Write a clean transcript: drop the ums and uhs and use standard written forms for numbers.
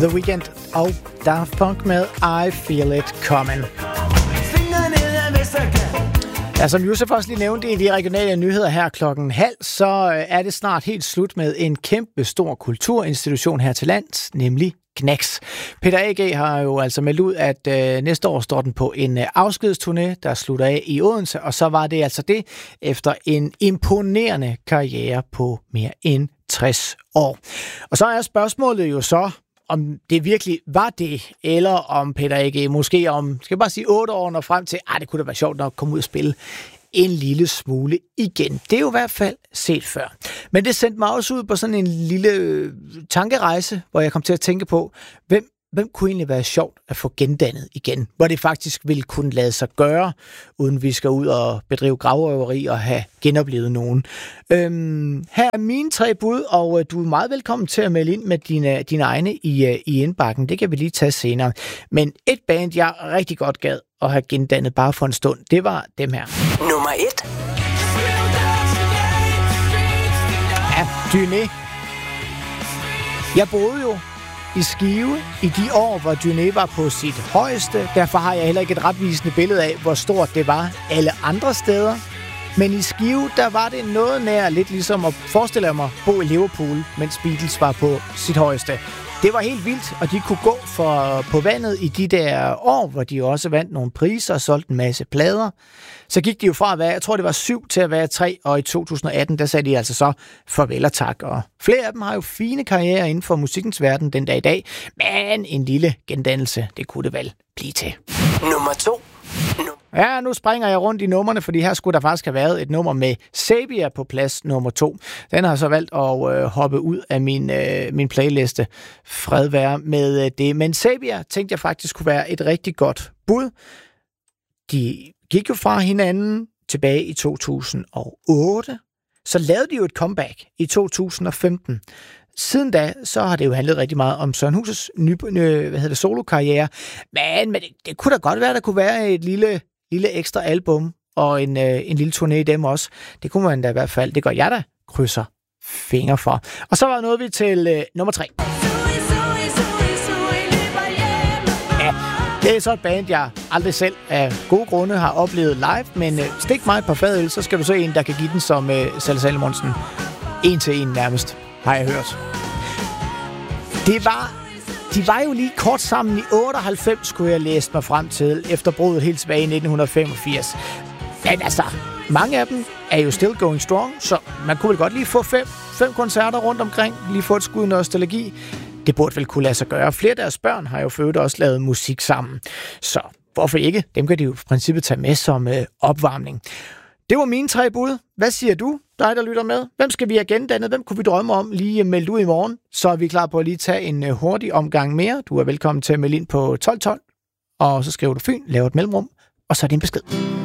The Weeknd og Daft Punk med I Feel It Coming. Ja, som Josef også lige nævnte i de regionale nyheder her 12:30, så er det snart helt slut med en kæmpe stor kulturinstitution her til lands, nemlig Gnags. Peter A.G. har jo altså meldt ud, at næste år står den på en afskedsturné, der slutter af i Odense, og så var det altså det efter en imponerende karriere på mere end 60 år. Og så er spørgsmålet jo så, om det virkelig var det, eller om Peter A.G. måske om, skal jeg bare sige 8 år når frem til, det kunne da være sjovt nok at komme ud og spille en lille smule igen. Det er jo i hvert fald set før. Men det sendte mig også ud på sådan en lille tankerejse, hvor jeg kom til at tænke på, hvem kunne egentlig være sjovt at få gendannet igen? Hvor det faktisk ville kunne lade sig gøre, uden vi skal ud og bedrive gravrøveri og have genoplevet nogen. Her er mine 3 bud, og du er meget velkommen til at melde ind med dine egne i indbakken. Det kan vi lige tage senere. Men et band, jeg rigtig godt gad at have gendannet bare for en stund, det var dem her. Nummer 1. Ja, Dyné. Jeg boede jo i Skive i de år, hvor Dyné var på sit højeste. Derfor har jeg heller ikke et retvisende billede af, hvor stort det var alle andre steder. Men i Skive, der var det noget nær lidt ligesom at forestille mig bo i Liverpool, mens Beatles var på sit højeste. Det var helt vildt, og de kunne gå på vandet i de der år, hvor de også vandt nogle priser og solgte en masse plader. Så gik de jo fra at være, jeg tror det var 7 til at være 3, og i 2018, der sagde de altså så farvel og tak. Og flere af dem har jo fine karrierer inden for musikkens verden den dag i dag, men en lille gendannelse, det kunne det vel blive til. Nummer 2. Ja, nu springer jeg rundt i numrene, fordi her skulle der faktisk have været et nummer med Sabia på plads nummer 2. Den har så valgt at hoppe ud af min playliste. Fred være med det. Men Sabia tænkte jeg faktisk kunne være et rigtig godt bud. De gik jo fra hinanden tilbage i 2008. Så lavede de jo et comeback i 2015. Siden da, så har det jo handlet rigtig meget om Søren Huses solo-karriere. Men det kunne da godt være, der kunne være et lille ekstra album og en lille turné i dem også. Det kunne man da i hvert fald. Det gør jeg da krydser fingre for. Og så var noget vi til nummer 3. Ja, det er så et band, jeg aldrig selv af gode grunde har oplevet live, men stik mig et par fadøl, så skal du se en, der kan give den som Salle Salomonsen. 1 til 1 nærmest, har jeg hørt. De var jo lige kort sammen i 98, skulle jeg læse mig frem til, efter bruddet helt tilbage i 1985. Men altså, mange af dem er jo still going strong, så man kunne vel godt lige få 5 koncerter rundt omkring, lige få et skud nostalgi. Det burde vel kunne lade sig gøre. Flere af deres børn har jo født også lavet musik sammen. Så hvorfor ikke? Dem kan de jo i princippet tage med som opvarmning. Det var mine 3 bud. Hvad siger du, dig der lytter med? Hvem skal vi have gendannet? Hvem kunne vi drømme om lige melde ud i morgen? Så er vi klar på at lige tage en hurtig omgang mere. Du er velkommen til at melde ind på 1212. Og så skriver du Fyn, laver et mellemrum, og så er din besked.